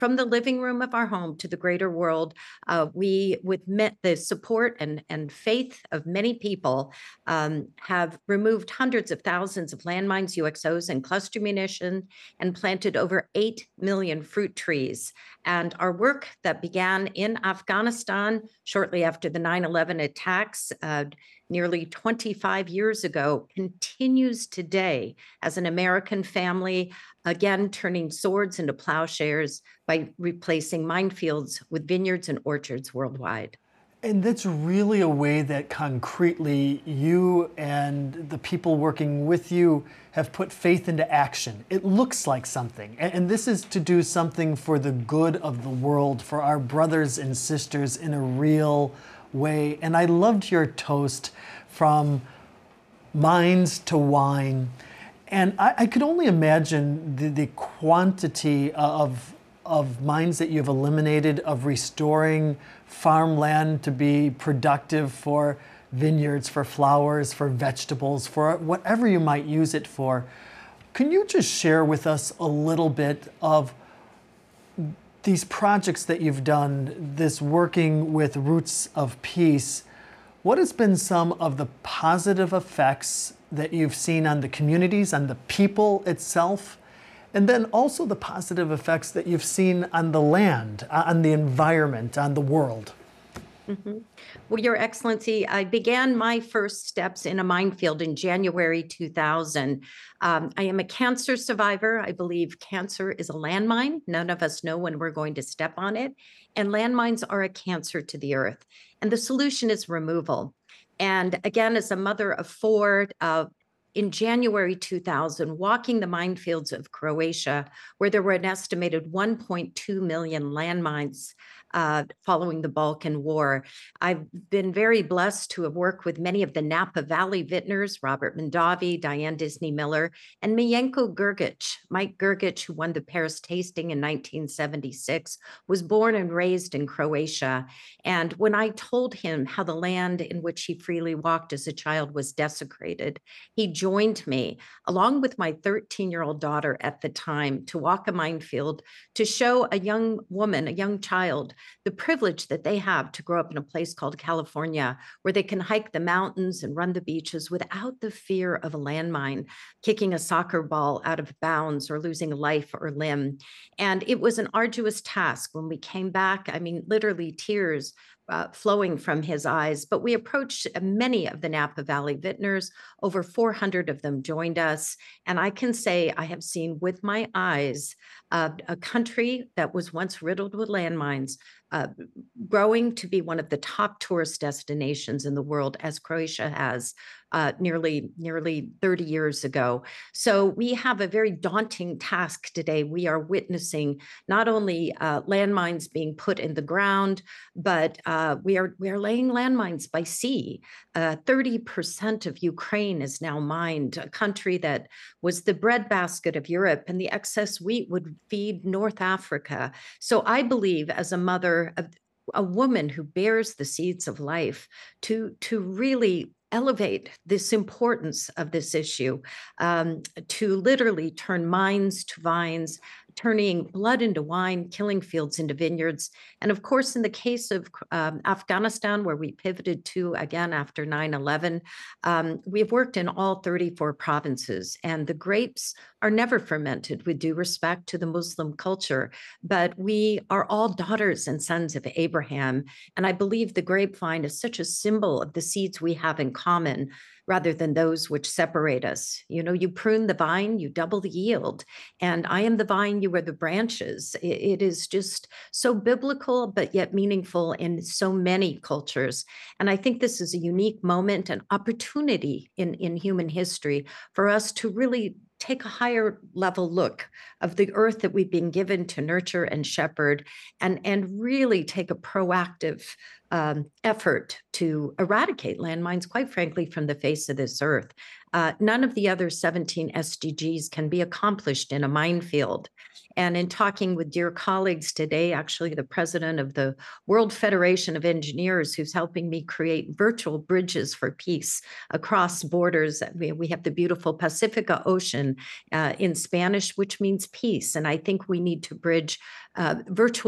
from the living room of our home to the greater world, we, with the support and faith of many people, have removed hundreds of thousands of landmines, UXOs, and cluster munition, and planted over 8 million fruit trees. And our work that began in Afghanistan shortly after the 9/11 attacks, nearly 25 years ago, continues today as an American family, again, turning swords into plowshares by replacing minefields with vineyards and orchards worldwide. And that's really a way that concretely you and the people working with you have put faith into action. It looks like something. And this is to do something for the good of the world, for our brothers and sisters in a real way. And I loved your toast, from mines to wine. And I could only imagine the quantity of mines that you've eliminated, of restoring farmland to be productive for vineyards, for flowers, for vegetables, for whatever you might use it for. Can you just share with us a little bit of these projects that you've done, this working with Roots of Peace? What has been some of the positive effects that you've seen on the communities, on the people itself, and then also the positive effects that you've seen on the land, on the environment, on the world? Mm-hmm. Well, Your Excellency, I began my first steps in a minefield in January 2000. I am a cancer survivor. I believe cancer is a landmine. None of us know when we're going to step on it. And landmines are a cancer to the earth. And the solution is removal. And again, as a mother of four, in January 2000, walking the minefields of Croatia, where there were an estimated 1.2 million landmines following the Balkan War. I've been very blessed to have worked with many of the Napa Valley vintners, Robert Mondavi, Diane Disney Miller, and Mijenko Grgic. Mike Grgic, who won the Paris tasting in 1976, was born and raised in Croatia. And when I told him how the land in which he freely walked as a child was desecrated, he joined me, along with my 13-year-old daughter at the time, to walk a minefield to show a young woman, a young child, the privilege that they have to grow up in a place called California, where they can hike the mountains and run the beaches without the fear of a landmine, kicking a soccer ball out of bounds or losing a life or limb. And it was an arduous task. When we came back, I mean, literally tears flowing from his eyes. But we approached many of the Napa Valley vintners. Over 400 of them joined us. And I can say I have seen with my eyes a country that was once riddled with landmines uh, growing to be one of the top tourist destinations in the world, as Croatia has nearly 30 years ago. So we have a very daunting task today. We are witnessing not only landmines being put in the ground, but we are laying landmines by sea. 30% of Ukraine is now mined, a country that was the breadbasket of Europe, and the excess wheat would feed North Africa. So I believe, as a mother, a woman who bears the seeds of life, to really elevate this importance of this issue, to literally turn mines to vines, turning blood into wine, killing fields into vineyards. And of course, in the case of Afghanistan, where we pivoted to again after 9/11, we've worked in all 34 provinces, and the grapes are never fermented, with due respect to the Muslim culture. But we are all daughters and sons of Abraham. And I believe the grapevine is such a symbol of the seeds we have in common, rather than those which separate us. You know, you prune the vine, you double the yield. And I am the vine, you are the branches. It is just so biblical, but yet meaningful in so many cultures. And I think this is a unique moment, an opportunity in human history for us to really take a higher level look of the earth that we've been given to nurture and shepherd, and really take a proactive effort to eradicate landmines, quite frankly, from the face of this earth. None of the other 17 SDGs can be accomplished in a minefield. And in talking with dear colleagues today, actually the president of the World Federation of Engineers, who's helping me create virtual bridges for peace across borders. We have the beautiful Pacifica Ocean in Spanish, which means peace. And I think we need to bridge virtual